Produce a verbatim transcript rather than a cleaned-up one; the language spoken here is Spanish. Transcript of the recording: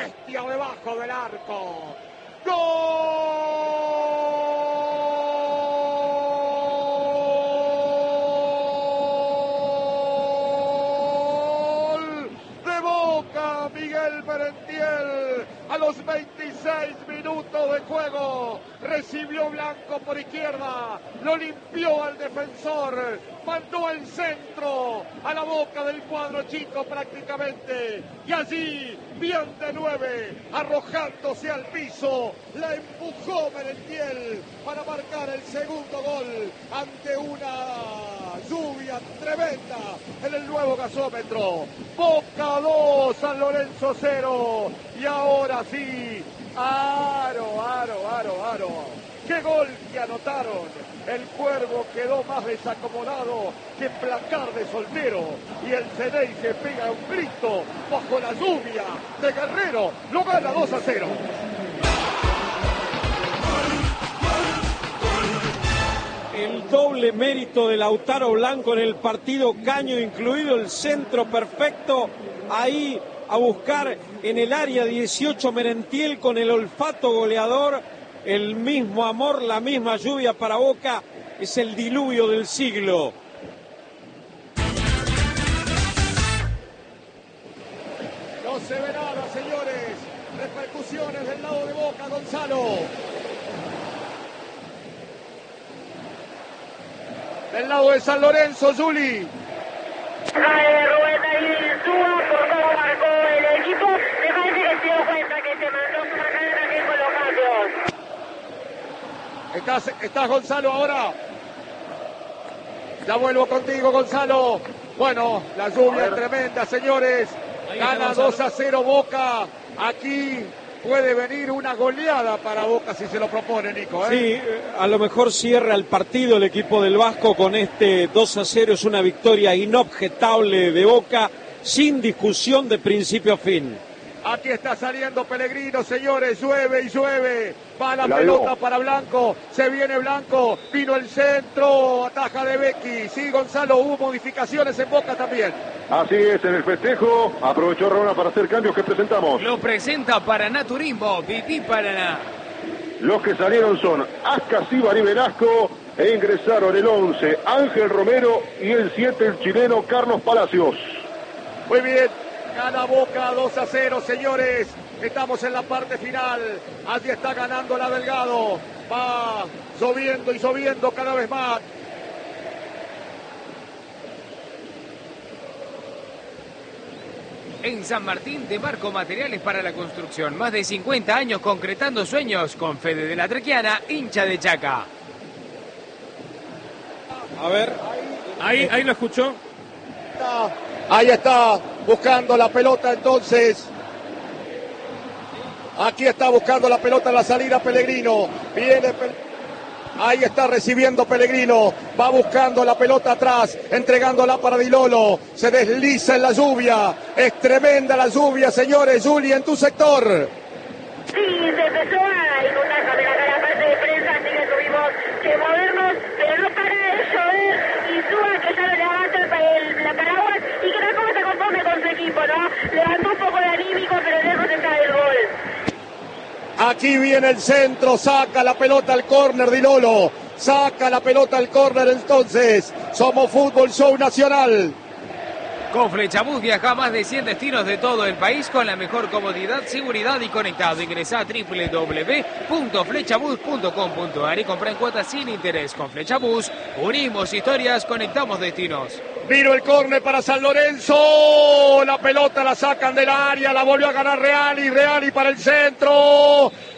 bestia debajo del arco. ¡Gol de Boca! Miguel Merentiel a los veintiséis minutos de juego recibió Blanco por izquierda, lo limpió al defensor, mandó el centro a la boca del cuadro chico prácticamente, y allí, bien de nueve, arrojándose al piso, la empujó Merentiel para marcar el segundo gol ante una lluvia tremenda en el nuevo gasómetro. Boca dos, San Lorenzo cero, y ahora sí, aro, aro, aro, aro. ¡Qué gol que anotaron! El Cuervo quedó más desacomodado que placar de soltero. Y el Ceney se pega un grito bajo la lluvia de Guerrero. Lo gana dos a cero. El doble mérito de Lautaro Blanco en el partido, caño incluido, el centro perfecto. Ahí a buscar en el área dieciocho Merentiel con el olfato goleador. El mismo amor, la misma lluvia para Boca, es el diluvio del siglo. No se ve nada, señores. Repercusiones del lado de Boca, Gonzalo. Del lado de San Lorenzo, Juli. Cae Rubén Darío Insúa por cómo marcó el equipo. Me parece que se dio cuenta que se mandó su marcador también con los cambios. ¿Estás, ¿Estás, Gonzalo, ahora? Ya vuelvo contigo, Gonzalo. Bueno, la lluvia es tremenda, señores. Gana dos a cero Boca. Aquí puede venir una goleada para Boca si se lo propone, Nico, ¿eh? Sí, a lo mejor cierra el partido el equipo del Vasco con este dos a cero. Es una victoria inobjetable de Boca, sin discusión de principio a fin. Aquí está saliendo Pellegrino, señores, llueve y llueve, va la, la pelota dio. Para Blanco, se viene Blanco, vino el centro, ataja de Becchi, sí, Gonzalo, hubo modificaciones en Boca también. Así es, en el festejo, aprovechó Raúl para hacer cambios que presentamos. Lo presenta Paraná Turismo, Pipí Paraná. Los que salieron son Ascas, Ibar y Velasco, e ingresaron el once, Ángel Romero, y el siete, el chileno Carlos Palacios. Muy bien. Gana Boca dos a cero, señores. Estamos en la parte final. Allí está ganando la Delgado. Va lloviendo y lloviendo cada vez más. En San Martín, de Marco Materiales para la Construcción. Más de cincuenta años concretando sueños con Fede de la Trequiana, hincha de Chaca. A ver. Ahí, ahí lo escuchó. Ahí está, buscando la pelota entonces. Aquí está buscando la pelota en la salida Pellegrino. Viene Pe... Ahí está recibiendo Pellegrino. Va buscando la pelota atrás, entregándola para Di Lolo. Se desliza en la lluvia. Es tremenda la lluvia, señores. Juli, en tu sector. Sí, se empezó a inundar también acá la parte de prensa, así que tuvimos que movernos, pero no para de llover. Insúa que ya no levanta el, el, la paraguas y que tampoco se conforme con su equipo, ¿no? Levantó un poco de anímico, pero lejos está del gol. Aquí viene el centro, saca la pelota al córner Di Lolo. Saca la pelota al córner entonces. Somos Fútbol Show Nacional. Con Flechabús viaja a más de cien destinos de todo el país con la mejor comodidad, seguridad y conectado. Ingresa a doble u doble u doble u punto flechabús punto com punto a r y compra en cuotas sin interés. Con Flechabús unimos historias, conectamos destinos. Vino el córner para San Lorenzo. La pelota la sacan del área, la volvió a ganar Reali. Reali para el centro.